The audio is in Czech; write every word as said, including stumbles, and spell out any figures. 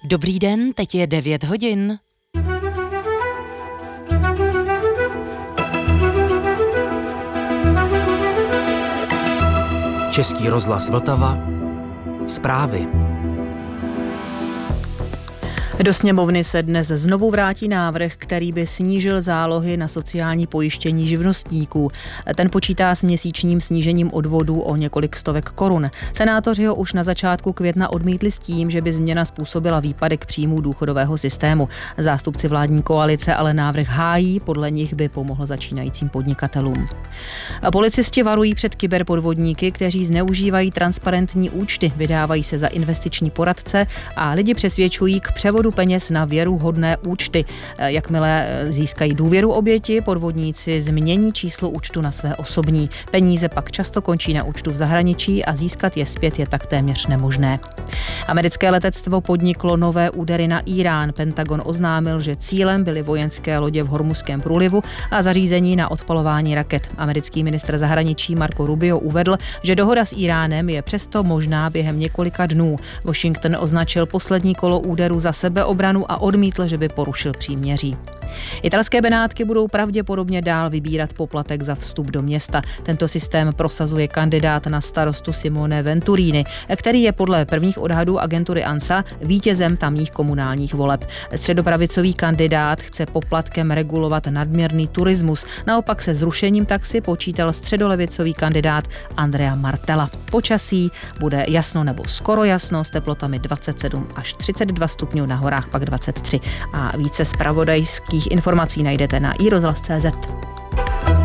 Dobrý den, teď je devět hodin. Český rozhlas Vltava. Zprávy. Do sněmovny se dnes znovu vrátí návrh, který by snížil zálohy na sociální pojištění živnostníků. Ten počítá s měsíčním snížením odvodů o několik stovek korun. Senátoři ho už na začátku května odmítli s tím, že by změna způsobila výpadek příjmů důchodového systému. Zástupci vládní koalice ale návrh hájí, podle nich by pomohl začínajícím podnikatelům. A policisti varují před kyberpodvodníky, kteří zneužívají transparentní účty, vydávají se za investiční poradce a lidi přesvědčují k převodu peněz na věruhodné účty. Jakmile získají důvěru oběti, podvodníci změní číslo účtu na své osobní. Peníze pak často končí na účtu v zahraničí a získat je zpět je tak téměř nemožné. Americké letectvo podniklo nové údery na Írán. Pentagon oznámil, že cílem byly vojenské lodě v Hormuzském průlivu a zařízení na odpalování raket. Americký ministr zahraničí Marco Rubio uvedl, že dohoda s Íránem je přesto možná během několika dnů. Washington označil poslední kolo úderu za sebeobranu a odmítl, že by porušil příměří. Italské Benátky budou pravděpodobně dál vybírat poplatek za vstup do města. Tento systém prosazuje kandidát na starostu Simone Venturini, který je podle prvních odhadů agentury ANSA vítězem tamních komunálních voleb. Středopravicový kandidát chce poplatkem regulovat nadměrný turismus. Naopak se zrušením taxi počítal středolevicový kandidát Andrea Martella. Počasí bude jasno nebo skoro jasno s teplotami dvacet sedm až třicet dva stupňů, na horách pak dvacet tři. A více zpravodajských informací najdete na i rozhlas tečka cé zet.